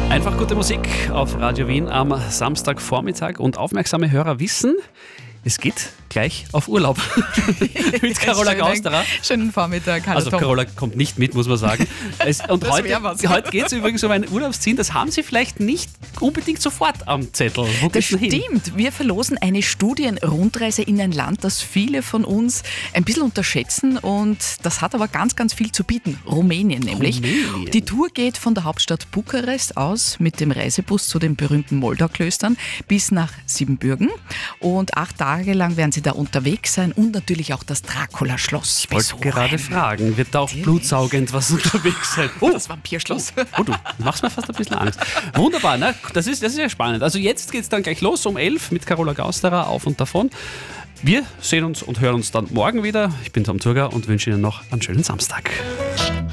Einfach gute Musik auf Radio Wien am Samstagvormittag und aufmerksame Hörer wissen, es geht gleich auf Urlaub mit Carola Gausterer. Schönen Vormittag, hallo Also Tom. Carola kommt nicht mit, muss man sagen. Und Das wär was. heute geht es übrigens um ein Urlaubsziel, das haben Sie vielleicht nicht unbedingt sofort am Zettel. Wo Das geht's denn hin? stimmt. Wir verlosen eine Studienrundreise in ein Land, das viele von uns ein bisschen unterschätzen und das hat aber ganz, ganz viel zu bieten. Rumänien nämlich. Rumänien. Die Tour geht von der Hauptstadt Bukarest aus mit dem Reisebus zu den berühmten Moldau-Klöstern bis nach Siebenbürgen und 8 Tage lang werden Sie da unterwegs sein und natürlich auch das Dracula-Schloss. Ich wollte gerade fragen, wird da auch blutsaugend was unterwegs sein? Das Vampirschloss. Oh, du machst mir fast ein bisschen Angst. Wunderbar, ne? Das ist ja spannend. Also jetzt geht es dann gleich los um 11 mit Carola Gausterer auf und davon. Wir sehen uns und hören uns dann morgen wieder. Ich bin Tom Zurger und wünsche Ihnen noch einen schönen Samstag.